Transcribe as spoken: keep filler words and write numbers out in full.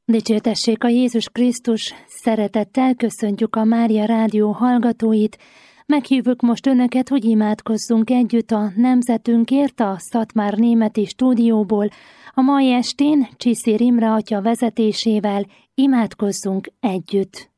Dicsértessék a Jézus Krisztus, szeretettel köszöntjük a Mária Rádió hallgatóit. Meghívjuk most önöket, hogy imádkozzunk együtt a nemzetünkért a Szatmár-Németi stúdióból. A mai estén Csiszér Imre atya vezetésével imádkozzunk együtt.